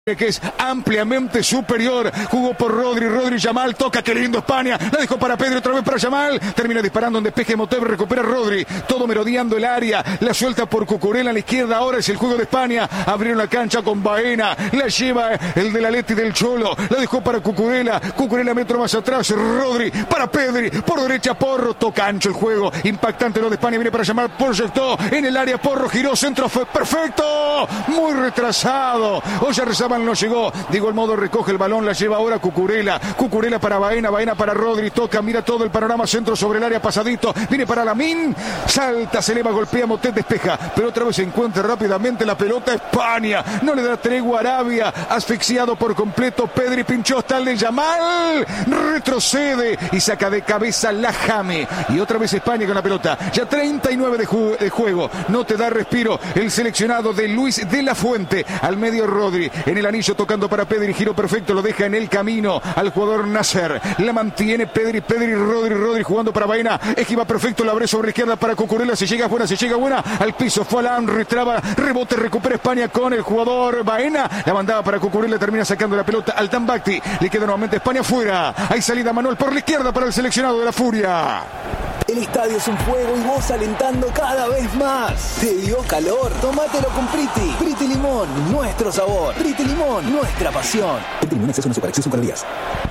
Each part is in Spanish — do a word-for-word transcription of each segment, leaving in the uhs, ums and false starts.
que es ampliamente superior, jugó por Rodri, Rodri Yamal, toca, qué lindo España, la dejó para Pedri, otra vez para Yamal, termina disparando en despeje Moteb, recupera Rodri, todo merodeando el área, la suelta por Cucurella a la izquierda, ahora es el juego de España, abrieron la cancha con Baena, la lleva el del Atleti del Cholo, la dejó para Cucurella, Cucurella metro más atrás, Rodri, para Pedri, por derecha Porro, toca ancho el juego, impactante lo de España, viene para Yamal, proyectó en el área, Porro giró, centro fue perfecto, muy retrasado, Oyarzabal no llegó, digo el modo recoge el balón, la lleva ahora Cucurella, Cucurella para Baena, Baena para Rodri, toca, mira todo el panorama, centro sobre el área, pasadito, viene para Lamine, salta, se eleva, golpea, Motet despeja, pero otra vez se encuentra rápidamente la pelota España, no le da tregua a Arabia, asfixiado por completo, Pedri pinchó hasta el de Yamal, retrocede y saca de cabeza la Jame, y otra vez España con la pelota, ya treinta y nueve de, ju de juego, no te da respiro el seleccionado de Luis de la Fuente, al medio Rodri, en el anillo tocando para Pedri, giro perfecto, lo deja en el camino al jugador Nasser, la mantiene Pedri, Pedri, Rodri, Rodri jugando para Baena, esquiva perfecto, la abre sobre la izquierda para Cucurella, se llega buena, se llega buena, al piso fue Alan, retraba, rebote, recupera España con el jugador Baena, la mandaba para Cucurella, termina sacando la pelota al Tambacti, le queda nuevamente España fuera, hay salida Manuel por la izquierda para el seleccionado de la Furia. El estadio es un fuego y vos alentando cada vez más. ¿Te dio calor? Tómatelo con Priti. Priti Limón, nuestro sabor. Priti Limón, nuestra pasión. Priti Limón, exceso no azúcar, exceso en calorías.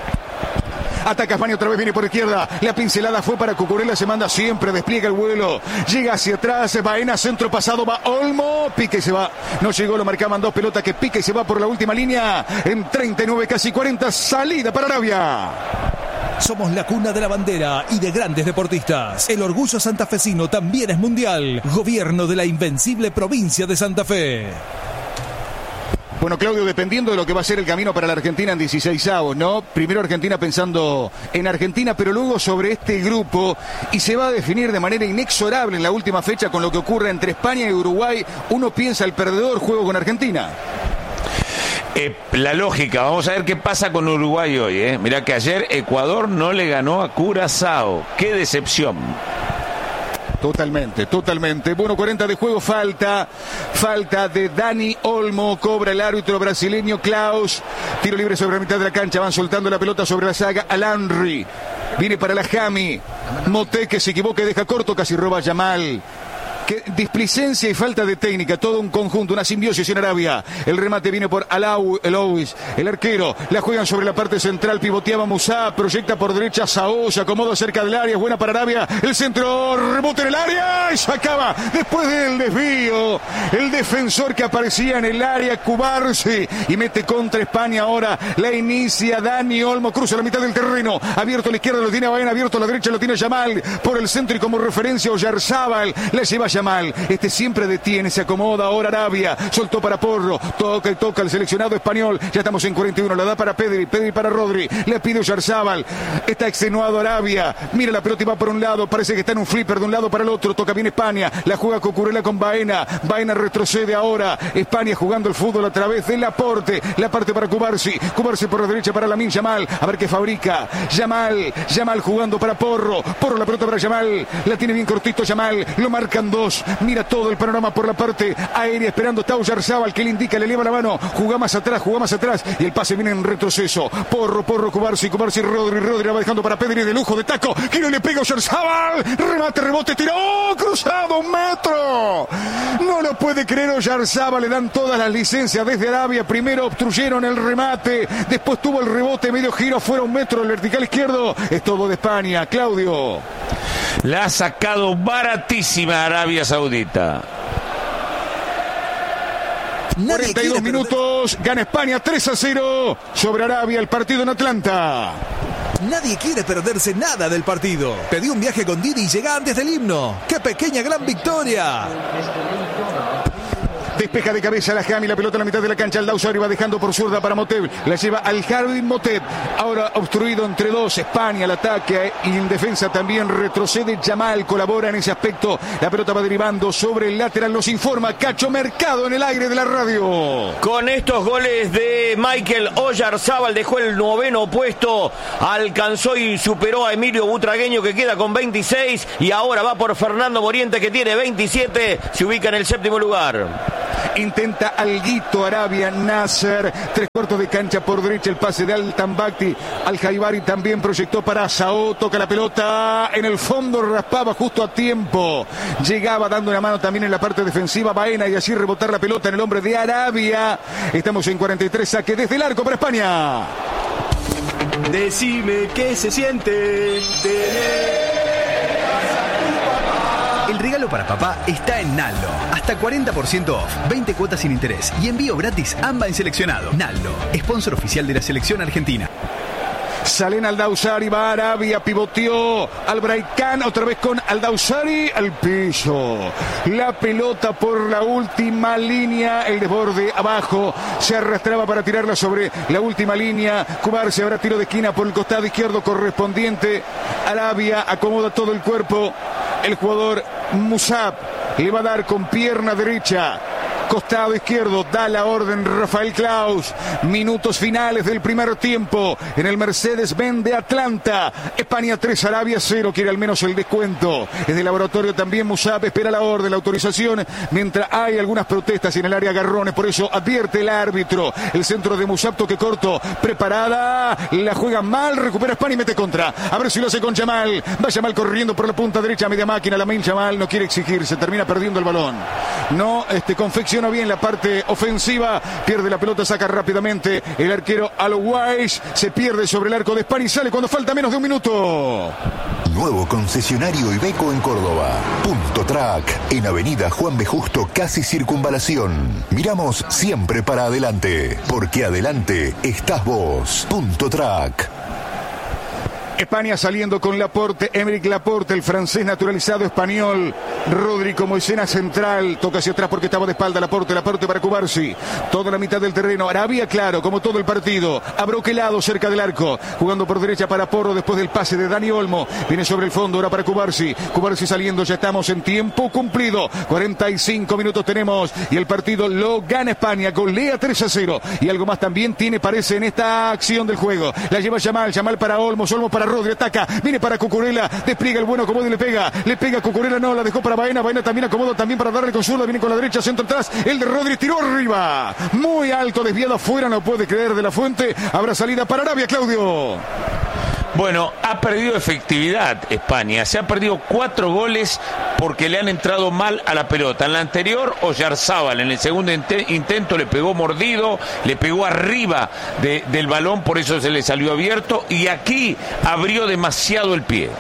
Ataca España, otra vez viene por izquierda. La pincelada fue para Cucurella, se manda siempre, despliega el vuelo. Llega hacia atrás, Baena, centro pasado, va Olmo, pica y se va. No llegó, lo marcaban dos pelotas que pica y se va por la última línea. En treinta y nueve, casi cuarenta, salida para Arabia. Somos la cuna de la bandera y de grandes deportistas. El orgullo santafesino también es mundial. Gobierno de la invencible provincia de Santa Fe. Bueno, Claudio, dependiendo de lo que va a ser el camino para la Argentina en dieciseisavos, ¿no? Primero Argentina pensando en Argentina, pero luego sobre este grupo, y se va a definir de manera inexorable en la última fecha con lo que ocurre entre España y Uruguay. Uno piensa el perdedor, juego con Argentina. Eh, la lógica, vamos a ver qué pasa con Uruguay hoy, ¿eh? Mirá que ayer Ecuador no le ganó a Curazao. ¡Qué decepción! Totalmente, totalmente. Bueno, cuarenta de juego, falta, falta de Dani Olmo, cobra el árbitro brasileño Klaus, tiro libre sobre la mitad de la cancha, van soltando la pelota sobre la saga, Alanri, viene para la Jami, Moté que se equivoca y deja corto, casi roba Yamal. Que displicencia y falta de técnica, todo un conjunto, una simbiosis en Arabia. El remate viene por Alau, Elouis, el arquero, la juegan sobre la parte central, pivoteaba Musá, proyecta por derecha Saúl, se acomoda cerca del área, es buena para Arabia, el centro, rebote en el área y se acaba después del desvío, el defensor que aparecía en el área, Cubarsi, y mete contra España ahora, la inicia Dani Olmo, cruza la mitad del terreno, abierto a la izquierda lo tiene Baena, abierto a la derecha lo tiene Yamal, por el centro y como referencia Oyarzabal, la lleva Yamal, este siempre detiene, se acomoda ahora Arabia, soltó para Porro, toca y toca el seleccionado español, ya estamos en cuarenta y uno, la da para Pedri, Pedri para Rodri, le pide Oyarzabal, está extenuado Arabia, mira la pelota y va por un lado, parece que está en un flipper de un lado para el otro, toca bien España, la juega Cucurella con Baena, Baena retrocede ahora, España jugando el fútbol a través del aporte, la parte para Cubarsi, Cubarsi por la derecha para Lamine Yamal, a ver qué fabrica, Yamal, Yamal jugando para Porro, Porro la pelota para Yamal, la tiene bien cortito Yamal, lo marcan dos, mira todo el panorama por la parte aérea, esperando está Oyarzabal, que le indica, le eleva la mano, jugá más atrás, jugá más atrás, y el pase viene en retroceso, Porro, Porro, Cubarsi, Cubarsi, Rodri, Rodri, va dejando para Pedri de lujo, de taco, quiero y le pega Oyarzabal, remate, rebote, tiró, ¡oh, cruzado, un metro! No lo puede creer Oyarzabal, le dan todas las licencias desde Arabia, primero obstruyeron el remate, después tuvo el rebote, medio giro, fuera un metro, el vertical izquierdo, es todo de España, Claudio. La ha sacado baratísima Arabia Saudita. cuarenta y dos minutos, gana España tres a cero sobre Arabia, el partido en Atlanta. Nadie quiere perderse nada del partido. Pedí un viaje con Didi y llega antes del himno. ¡Qué pequeña gran victoria! Despeja de cabeza la Jami, la pelota en la mitad de la cancha, el Dausari va dejando por zurda para Moteb, la lleva al Jardín Moteb, ahora obstruido entre dos, España al ataque y en defensa también retrocede Yamal, colabora en ese aspecto, la pelota va derivando sobre el lateral, nos informa Cacho Mercado en el aire de la radio. Con estos goles de Michael Oyarzabal dejó el noveno puesto, alcanzó y superó a Emilio Butragueño que queda con veintiséis y ahora va por Fernando Moriente que tiene veintisiete, se ubica en el séptimo lugar. Intenta alguito Arabia Nasser. Tres cuartos de cancha por derecha. El pase de Al-Tambakti. Al-Jaibari también proyectó para Sao. Toca la pelota. En el fondo raspaba justo a tiempo. Llegaba dando una mano también en la parte defensiva Baena y así rebotar la pelota en el hombre de Arabia. Estamos en cuarenta y tres. Saque desde el arco para España. Decime qué se siente tener... El regalo para papá está en Naldo. Hasta cuarenta por ciento off, veinte cuotas sin interés y envío gratis AMBA en seleccionado. Naldo, sponsor oficial de la selección argentina. Salen Aldawsari, va Arabia, pivoteó al Braican, otra vez con Aldawsari al piso. La pelota por la última línea, el desborde abajo, se arrastraba para tirarla sobre la última línea. Cubarsi habrá tiro de esquina por el costado izquierdo correspondiente. Arabia acomoda todo el cuerpo. El jugador Musab le va a dar con pierna derecha. Costado izquierdo, da la orden Rafael Claus. Minutos finales del primer tiempo en el Mercedes-Benz de Atlanta. España tres, Arabia cero. Quiere al menos el descuento. Desde el laboratorio también Musab espera la orden, la autorización. Mientras hay algunas protestas en el área Garrones. Por eso advierte el árbitro. El centro de Musab, toque corto. Preparada. La juega mal. Recupera España y mete contra. A ver si lo hace con Yamal. Va Yamal corriendo por la punta derecha. Media máquina. Lamine Yamal no quiere exigirse. Termina perdiendo el balón. No este, confecciona bien la parte ofensiva, pierde la pelota, saca rápidamente el arquero Al-Wais, se pierde sobre el arco de España y sale cuando falta menos de un minuto. Nuevo concesionario Iveco en Córdoba. Punto Track, en Avenida Juan B. Justo, casi Circunvalación. Miramos siempre para adelante, porque adelante estás vos. Punto Track. España saliendo con Laporte, Emerick Laporte, el francés naturalizado español. Rodri como escena central, toca hacia atrás porque estaba de espalda Laporte, Laporte para Cubarsi. Toda la mitad del terreno, Arabia claro, como todo el partido. Abroquelado cerca del arco, jugando por derecha para Porro después del pase de Dani Olmo. Viene sobre el fondo, ahora para Cubarsi. Cubarsi saliendo, ya estamos en tiempo cumplido. cuarenta y cinco minutos tenemos y el partido lo gana España, golea tres a cero. Y algo más también tiene, parece, en esta acción del juego. La lleva Yamal, Yamal para Olmos, Olmos para Rodri, ataca, viene para Cucurella, despliega el bueno, acomoda y le pega, le pega Cucurella, no, la dejó para Baena, Baena también acomoda también para darle con zurda, viene con la derecha, centro atrás, el de Rodri tiró arriba, muy alto, desviado afuera, no puede creer de la Fuente, habrá salida para Arabia, Claudio. Bueno, ha perdido efectividad España, se ha perdido cuatro goles porque le han entrado mal a la pelota. En la anterior, Oyarzábal, en el segundo intento le pegó mordido, le pegó arriba de, del balón, por eso se le salió abierto, y aquí abrió demasiado el pie.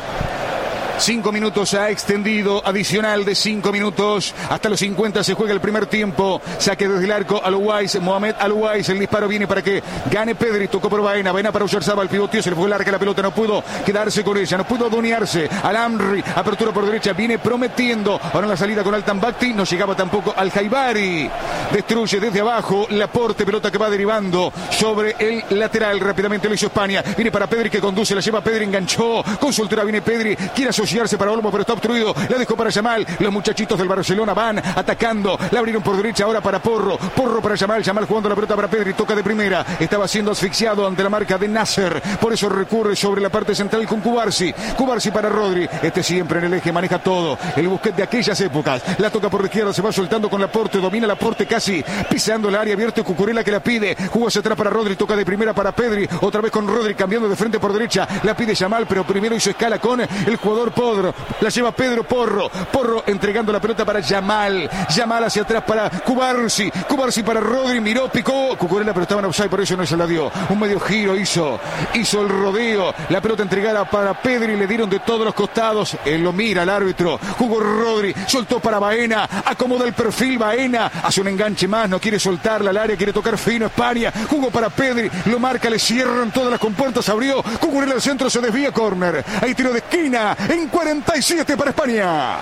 Cinco minutos ha extendido, adicional de cinco minutos. Hasta los cincuenta se juega el primer tiempo. Saque desde el arco Al-Wais, Mohamed Al-Wais. El disparo viene para que gane Pedri. Tocó por Baena. Baena para Oyarzábal. Pivoteó, se le fue larga la pelota. No pudo quedarse con ella. No pudo adueñarse. Al-Amri. Apertura por derecha. Viene prometiendo. Ahora en la salida con Al-Tambakti. No llegaba tampoco Al-Jaibari. Destruye desde abajo Laporte. Pelota que va derivando sobre el lateral. Rápidamente lo hizo España. Viene para Pedri que conduce. La lleva Pedri. Enganchó. Con soltura viene Pedri. Quiere asociar para Olmo, pero está obstruido. La dejó para Yamal. Los muchachitos del Barcelona van atacando. La abrieron por derecha ahora para Porro. Porro para Yamal. Yamal jugando la pelota para Pedri. Toca de primera. Estaba siendo asfixiado ante la marca de Nasser. Por eso recurre sobre la parte central con Cubarsi. Cubarsi para Rodri. Este siempre en el eje. Maneja todo. El Busquets de aquellas épocas. La toca por la izquierda. Se va soltando con Laporte. Domina Laporte casi pisando el área. Abierto Cucurella que la pide. Jugó hacia atrás para Rodri. Toca de primera para Pedri. Otra vez con Rodri cambiando de frente por derecha. La pide Yamal, pero primero hizo escala con el jugador Podro. La lleva Pedro Porro. Porro entregando la pelota para Yamal. Yamal hacia atrás para Cubarsi. Cubarsi para Rodri. Miró, picó. Cucurella, pero estaba en offside, por eso no se la dio. Un medio giro hizo. Hizo el rodeo. La pelota entregada para Pedri. Le dieron de todos los costados. Él lo mira al árbitro. Jugó Rodri. Soltó para Baena. Acomoda el perfil Baena. Hace un enganche más. No quiere soltarla al área. Quiere tocar fino España. Jugó para Pedri. Lo marca. Le cierran todas las compuertas. Abrió. Cucurella al centro. Se desvía. Córner. Hay tiro de esquina. En cuarenta y siete para España.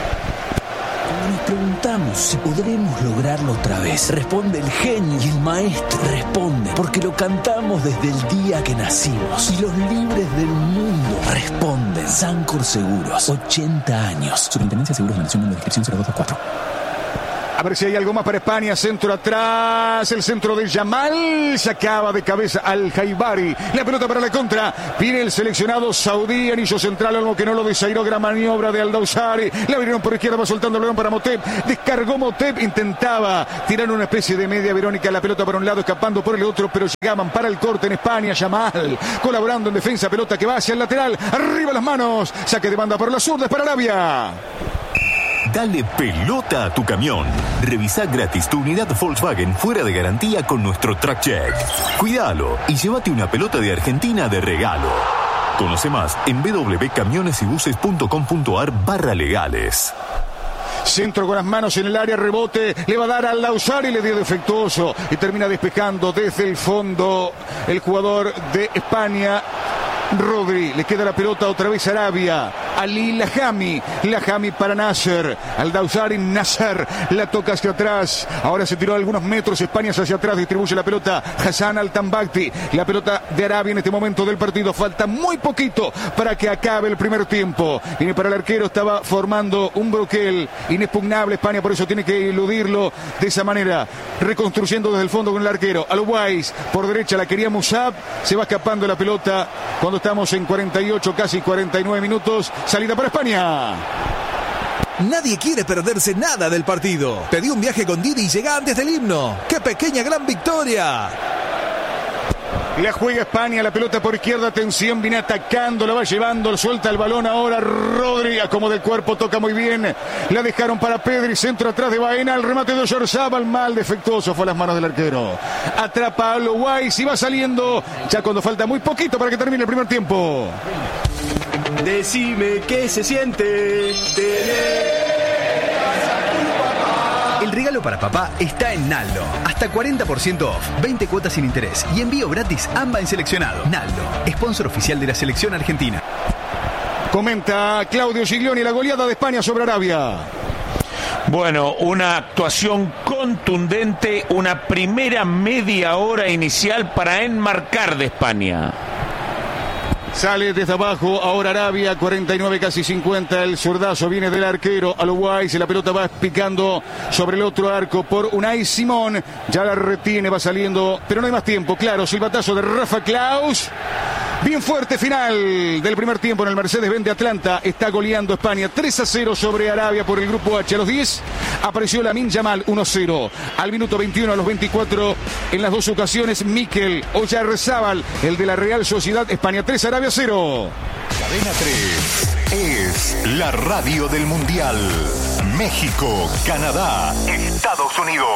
Cuando nos preguntamos si podremos lograrlo otra vez, responde el genio y el maestro responde, porque lo cantamos desde el día que nacimos. Y los libres del mundo responden. Sancor Seguros, ochenta años. Superintendencia de Seguros de la Nación, número de inscripción cero dos dos cuatro. A ver si hay algo más para España. Centro atrás. El centro de Yamal. Sacaba de cabeza al Jaibari. La pelota para la contra. Viene el seleccionado saudí. Anillo central. Algo que no lo desairó. Gran maniobra de Al-Dawsari. La abrieron por izquierda. Va soltando el balón para Motep. Descargó Motep. Intentaba tirar una especie de media Verónica. La pelota para un lado. Escapando por el otro. Pero llegaban para el corte en España. Yamal. Colaborando en defensa. Pelota que va hacia el lateral. Arriba las manos. Saque de banda por la zurda. Es para Arabia. Dale pelota a tu camión. Revisa gratis tu unidad Volkswagen fuera de garantía con nuestro Track Check. Cuídalo y llévate una pelota de Argentina de regalo. Conoce más en w w w punto camiones y buses punto com punto a r barra legales. Centro con las manos en el área, rebote, le va a dar al Al-Dawsari, le dio defectuoso y termina despejando desde el fondo el jugador de España. Rodri, le queda la pelota otra vez a Arabia. Ali Lahami, Lahami para Nasser. Al-Dawsari, Nasser la toca hacia atrás. Ahora se tiró algunos metros España hacia atrás. Distribuye la pelota Hassan Al-Tambakti. La pelota de Arabia en este momento del partido. Falta muy poquito para que acabe el primer tiempo. Viene para el arquero, estaba formando un broquel inexpugnable España, por eso tiene que eludirlo de esa manera. Reconstruyendo desde el fondo con el arquero. Al-Wais por derecha la quería Musab. Se va escapando la pelota cuando estamos en cuarenta y ocho, casi cuarenta y nueve minutos. Salida para España. Nadie quiere perderse nada del partido. Pedí un viaje con Didi y llega antes del himno. ¡Qué pequeña gran victoria! La juega España, la pelota por izquierda, atención, viene atacando, la va llevando, suelta el balón ahora Rodri, como del cuerpo, toca muy bien, la dejaron para Pedri, centro atrás de Baena, el remate de Oyarzabal, mal, defectuoso, fue a las manos del arquero, atrapa a Al-Wais y va saliendo, ya cuando falta muy poquito para que termine el primer tiempo. Decime qué se siente tener. El regalo para papá está en Naldo. Hasta cuarenta por ciento off, veinte cuotas sin interés y envío gratis AMBA en seleccionado. Naldo, sponsor oficial de la selección argentina. Comenta Claudio Giglioni, la goleada de España sobre Arabia. Bueno, una actuación contundente, una primera media hora inicial para enmarcar de España. Sale desde abajo, ahora Arabia, cuarenta y nueve, casi cincuenta, el zurdazo viene del arquero Al-Wais, y la pelota va picando sobre el otro arco por Unai Simón, ya la retiene, va saliendo, pero no hay más tiempo, claro, silbatazo de Rafa Klaus. Bien fuerte final del primer tiempo en el Mercedes-Benz de Atlanta. Está goleando España tres a cero sobre Arabia por el grupo H. A los diez apareció Lamine Yamal uno a cero. Al minuto veintiuno, a los veinticuatro, en las dos ocasiones, Mikel Oyarzabal, el de la Real Sociedad. España tres, Arabia cero. Cadena tres es la radio del Mundial. México, Canadá, Estados Unidos.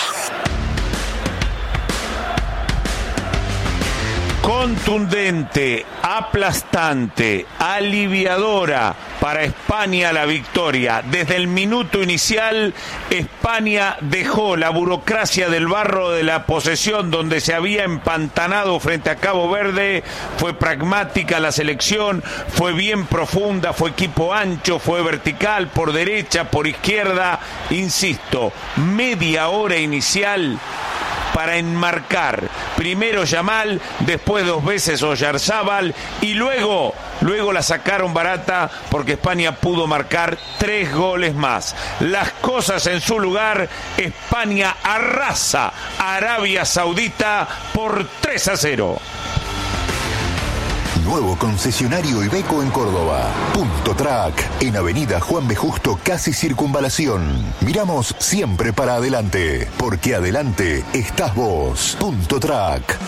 Contundente, aplastante, aliviadora para España la victoria. Desde el minuto inicial, España dejó la burocracia del barro de la posesión donde se había empantanado frente a Cabo Verde. Fue pragmática la selección, fue bien profunda, fue equipo ancho, fue vertical, por derecha, por izquierda. Insisto, media hora inicial para enmarcar. Primero Yamal, después dos veces Oyarzabal y luego, luego la sacaron barata porque España pudo marcar tres goles más. Las cosas en su lugar, España arrasa a Arabia Saudita por tres a cero. Nuevo concesionario Iveco en Córdoba. Punto Track, en Avenida Juan B. Justo, casi Circunvalación. Miramos siempre para adelante, porque adelante estás vos. Punto Track.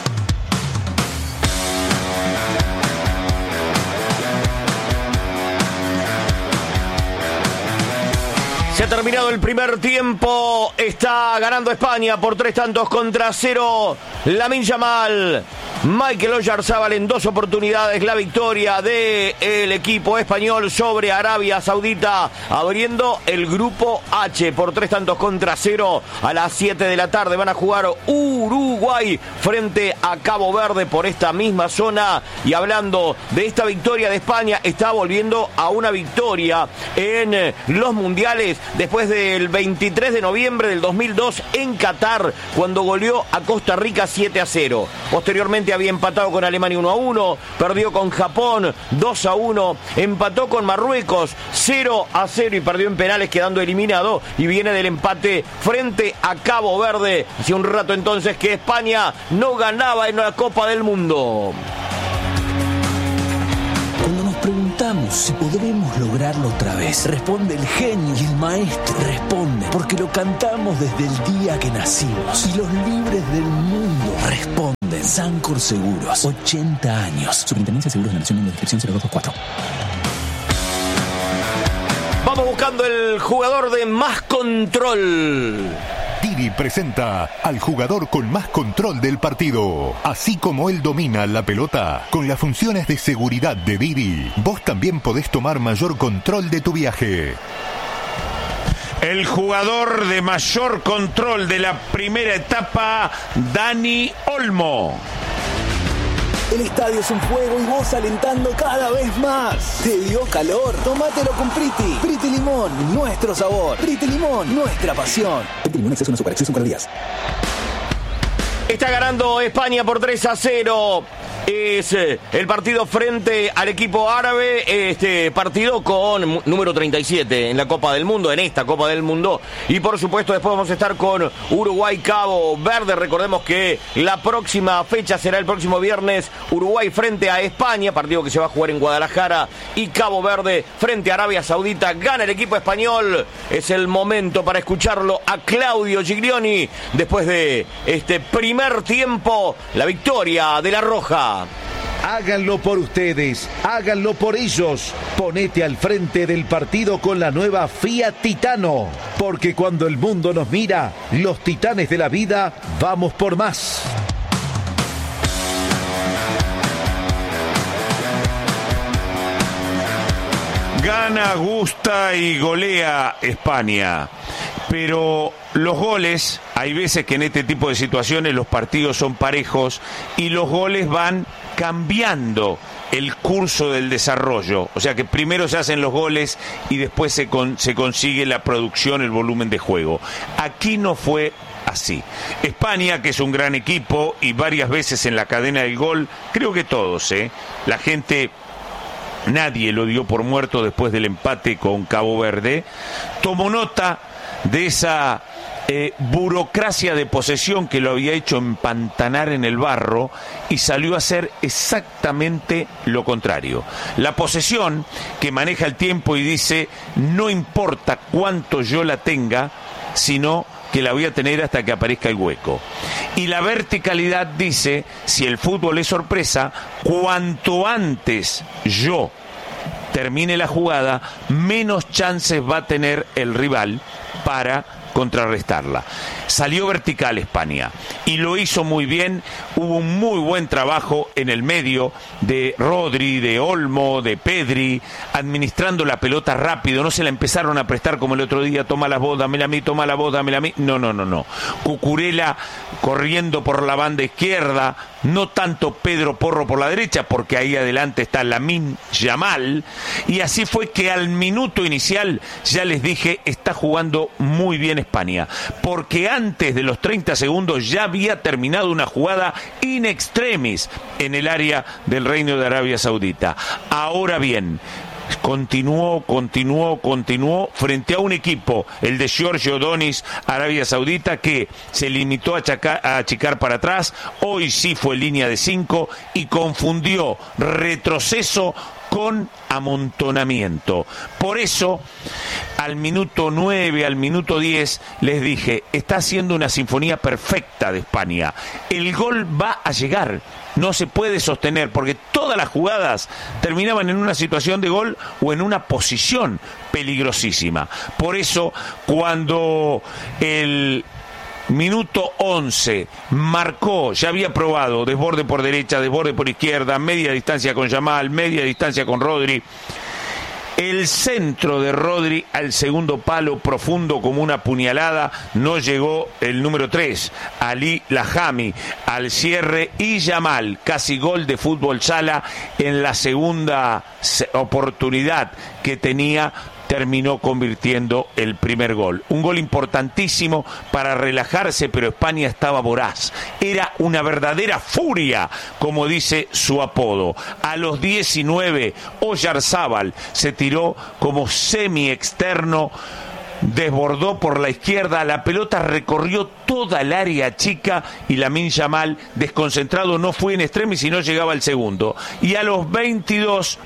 Se ha terminado el primer tiempo, está ganando España por tres tantos contra cero. Lamine Yamal, Mikel Oyarzabal en dos oportunidades, la victoria del equipo español sobre Arabia Saudita, abriendo el grupo H por tres tantos contra cero. A las siete de la tarde van a jugar Uruguay frente a Cabo Verde por esta misma zona. Y hablando de esta victoria de España, está volviendo a una victoria en los mundiales después del veintitrés de noviembre del dos mil dos en Qatar, cuando goleó a Costa Rica siete a cero. Posteriormente había empatado con Alemania uno a uno, perdió con Japón dos a uno, empató con Marruecos cero a cero y perdió en penales quedando eliminado, y viene del empate frente a Cabo Verde. Hace un rato entonces que España no ganaba en la Copa del Mundo. Cuando nos preguntamos si podremos lograrlo otra vez, responde el genio y el maestro. Responde porque lo cantamos desde el día que nacimos. Y los libres del mundo responden. Sancor Seguros, ochenta años. Superintendencia de Seguros de la Nación, número de inscripción cero dos dos cuatro. Vamos buscando el jugador de más control. Didi presenta al jugador con más control del partido. Así como él domina la pelota, con las funciones de seguridad de Didi, vos también podés tomar mayor control de tu viaje. El jugador de mayor control de la primera etapa, Dani Olmo. El estadio es un juego y vos alentando cada vez más. ¿Te dio calor? Tómatelo con Priti. Priti Limón, nuestro sabor. Priti Limón, nuestra pasión. Priti Limón, exceso en azúcar, exceso en calorías. Está ganando España por tres a cero. Es eh, el partido frente al equipo árabe, este partido con número treinta y siete en la Copa del Mundo, en esta Copa del Mundo. Y por supuesto después vamos a estar con Uruguay Cabo Verde. Recordemos que la próxima fecha será el próximo viernes, Uruguay frente a España, partido que se va a jugar en Guadalajara, y Cabo Verde frente a Arabia Saudita. Gana el equipo español. Es el momento para escucharlo a Claudio Giglioni después de este primer tiempo, la victoria de la Roja. Háganlo por ustedes, háganlo por ellos. Ponete al frente del partido con la nueva Fiat Titano, porque cuando el mundo nos mira, los titanes de la vida, vamos por más. Gana, gusta y golea España. Pero los goles, hay veces que en este tipo de situaciones los partidos son parejos y los goles van cambiando el curso del desarrollo. O sea que primero se hacen los goles y después se, con, se consigue la producción, el volumen de juego. Aquí no fue así. España, que es un gran equipo y varias veces en la cadena del gol, creo que todos, ¿eh? La gente... Nadie lo dio por muerto después del empate con Cabo Verde. Tomó nota de esa eh, burocracia de posesión que lo había hecho empantanar en el barro y salió a hacer exactamente lo contrario. La posesión que maneja el tiempo y dice, no importa cuánto yo la tenga, sino que la voy a tener hasta que aparezca el hueco. Y la verticalidad dice, si el fútbol es sorpresa, cuanto antes yo termine la jugada, menos chances va a tener el rival para contrarrestarla. Salió vertical España y lo hizo muy bien. Hubo un muy buen trabajo en el medio de Rodri, de Olmo, de Pedri, administrando la pelota rápido. No se la empezaron a prestar como el otro día, toma la voz, dámela a mí, toma la voz, dámela a mí. No, no, no, no. Cucurella corriendo por la banda izquierda, no tanto Pedro Porro por la derecha, porque ahí adelante está Lamine Yamal. Y así fue que al minuto inicial, ya les dije, está jugando muy bien España, porque antes de los treinta segundos ya había terminado una jugada in extremis en el área del Reino de Arabia Saudita. Ahora bien, continuó, continuó, continuó frente a un equipo, el de Giorgio Donis, Arabia Saudita, que se limitó a, chacar, a achicar para atrás. Hoy sí fue línea de cinco y confundió retroceso con amontonamiento. Por eso, al minuto nueve, al minuto diez, les dije, está haciendo una sinfonía perfecta de España. El gol va a llegar, no se puede sostener, porque todas las jugadas terminaban en una situación de gol o en una posición peligrosísima. Por eso, cuando el minuto once marcó, ya había probado desborde por derecha, desborde por izquierda, media distancia con Yamal, media distancia con Rodri, el centro de Rodri al segundo palo, profundo como una puñalada, no llegó el número tres, Ali Lahami, al cierre, y Yamal, casi gol de fútbol sala en la segunda oportunidad que tenía terminó convirtiendo el primer gol. Un gol importantísimo para relajarse, pero España estaba voraz. Era una verdadera furia, como dice su apodo. A los diecinueve, Oyarzábal se tiró como semi-externo, desbordó por la izquierda, la pelota recorrió toda el área chica y Lamine Yamal, desconcentrado, no fue en extremis y no llegaba al segundo. Y a los veintidós,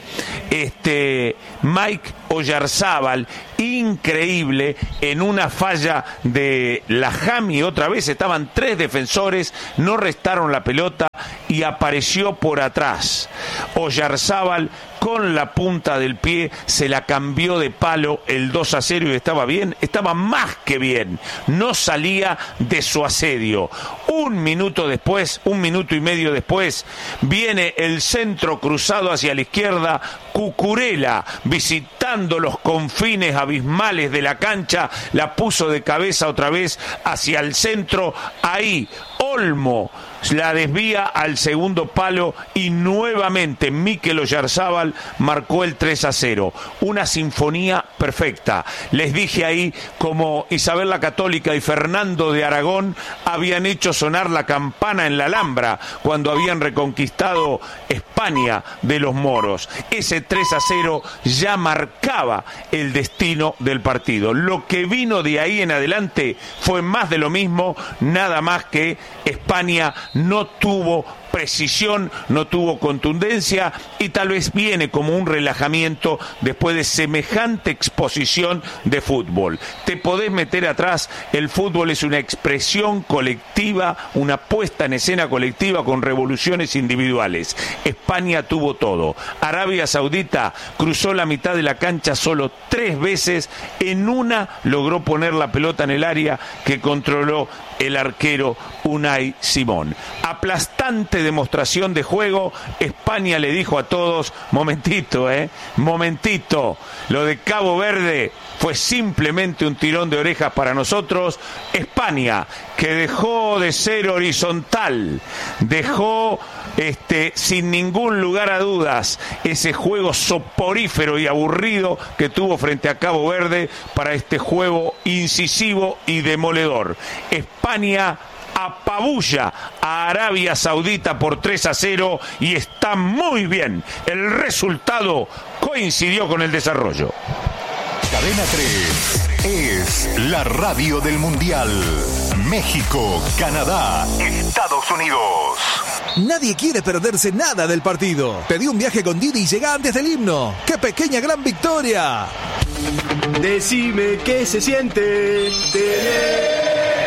este, Mike Oyarzábal, increíble, en una falla de Lahami, otra vez estaban tres defensores, no restaron la pelota y apareció por atrás. Oyarzábal con la punta del pie se la cambió de palo, el dos a cero, y estaba bien, estaba más que bien, no salía de su asedio. Un minuto después, un minuto y medio después, viene el centro cruzado hacia la izquierda, Cucurella, visitando los confines abismales de la cancha, la puso de cabeza otra vez hacia el centro, ahí Olmo la desvía al segundo palo y nuevamente Mikel Oyarzábal marcó el tres a cero. Una sinfonía perfecta. Les dije ahí como Isabel la Católica y Fernando de Aragón habían hecho sonar la campana en la Alhambra cuando habían reconquistado España de los moros. Ese tres a cero ya marcaba el destino del partido. Lo que vino de ahí en adelante fue más de lo mismo, nada más que España no tuvo precisión, no tuvo contundencia y tal vez viene como un relajamiento después de semejante exposición de fútbol. Te podés meter atrás, el fútbol es una expresión colectiva, una puesta en escena colectiva con revoluciones individuales. España tuvo todo. Arabia Saudita cruzó la mitad de la cancha solo tres veces, en una logró poner la pelota en el área que controló el arquero Unai Simón. Aplastante demostración de juego. España le dijo a todos, momentito, eh, momentito, lo de Cabo Verde fue simplemente un tirón de orejas para nosotros. España, que dejó de ser horizontal, dejó este, sin ningún lugar a dudas ese juego soporífero y aburrido que tuvo frente a Cabo Verde para este juego incisivo y demoledor. España apabulla a Arabia Saudita por tres a cero y está muy bien. El resultado coincidió con el desarrollo. Cadena tres es la radio del Mundial. México, Canadá, Estados Unidos. Nadie quiere perderse nada del partido. Pedí un viaje con Didi y llega antes del himno. ¡Qué pequeña gran victoria! Decime qué se siente tener.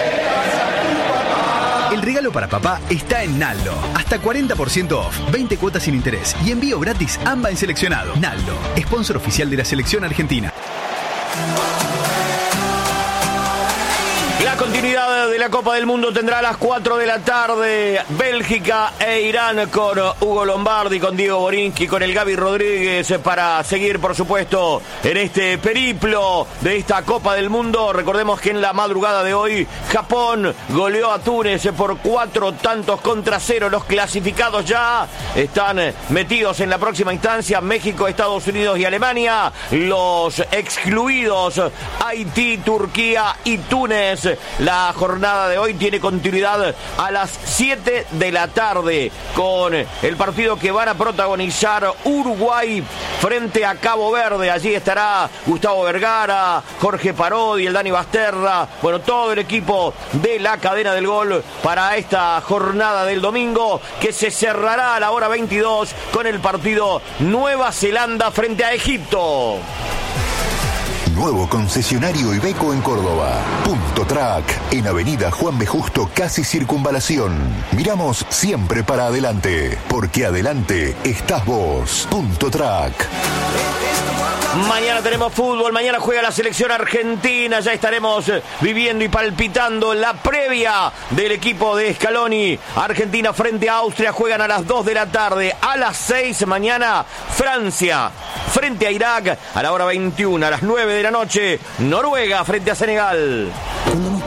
El regalo para papá está en Naldo. Hasta cuarenta por ciento off, veinte cuotas sin interés y envío gratis AMBA en seleccionado. Naldo, sponsor oficial de la selección argentina. La continuidad de la Copa del Mundo tendrá a las cuatro de la tarde Bélgica e Irán con Hugo Lombardi, con Diego Borinsky, con el Gaby Rodríguez para seguir, por supuesto, en este periplo de esta Copa del Mundo. Recordemos que en la madrugada de hoy Japón goleó a Túnez por cuatro tantos contra cero. Los clasificados ya están metidos en la próxima instancia: México, Estados Unidos y Alemania. Los excluidos: Haití, Turquía y Túnez. La jornada de hoy tiene continuidad a las siete de la tarde con el partido que van a protagonizar Uruguay frente a Cabo Verde. Allí estará Gustavo Vergara, Jorge Parodi, el Dani Basterra, bueno, todo el equipo de la cadena del gol para esta jornada del domingo, que se cerrará a la hora veintidós con el partido Nueva Zelanda frente a Egipto. Nuevo concesionario Iveco en Córdoba. Punto Track, en Avenida Juan B. Justo, casi Circunvalación. Miramos siempre para adelante, porque adelante estás vos. Punto Track. Mañana tenemos fútbol, mañana juega la selección argentina, ya estaremos viviendo y palpitando la previa del equipo de Scaloni. Argentina frente a Austria juegan a las dos de la tarde, a las seis mañana Francia frente a Irak, a la hora veintiuna, a las nueve de la noche Noruega frente a Senegal. Cuando nos preguntás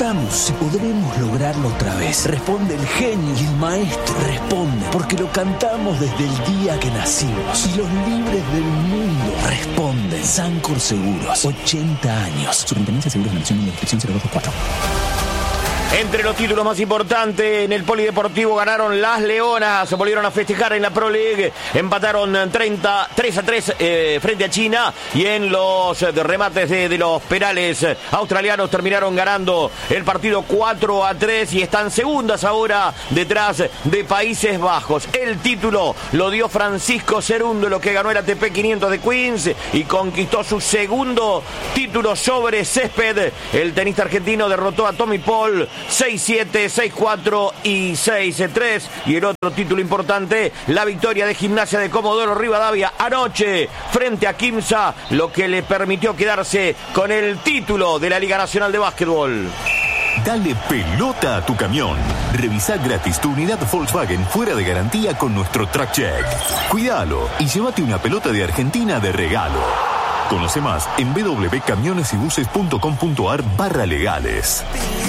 preguntamos si podremos lograrlo otra vez. Responde el genio y el maestro responde, porque lo cantamos desde el día que nacimos. Y los libres del mundo responden. Sancor Seguros, ochenta años. Superintendencia de Seguros de la Nación, número de inscripción cero dos dos cuatro. Entre los títulos más importantes en el polideportivo ganaron las Leonas, volvieron a festejar en la Pro League, empataron treinta, tres a tres eh, frente a China, y en los remates de, de los penales australianos terminaron ganando el partido cuatro a tres y están segundas ahora detrás de Países Bajos. El título lo dio Francisco Cerundo, lo que ganó el A T P quinientos de Queens y conquistó su segundo título sobre césped. El tenista argentino derrotó a Tommy Paul seis siete, seis cuatro y seis tres. Y el otro título importante, la victoria de Gimnasia de Comodoro Rivadavia anoche frente a Quimsa, lo que le permitió quedarse con el título de la Liga Nacional de Básquetbol. Dale pelota a tu camión. Revisa gratis tu unidad Volkswagen fuera de garantía con nuestro Track Check. Cuídalo y llévate una pelota de Argentina de regalo. Conoce más en w w w punto camiones y buses punto com punto a r barra legales.